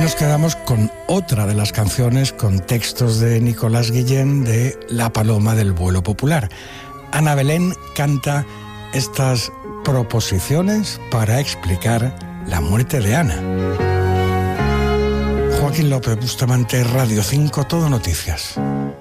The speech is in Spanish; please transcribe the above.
nos quedamos con otra de las canciones con textos de Nicolás Guillén de La Paloma del Vuelo Popular. Ana Belén canta estas proposiciones para explicar la muerte de Ana. Joaquín López Bustamante, Radio 5, Todo Noticias.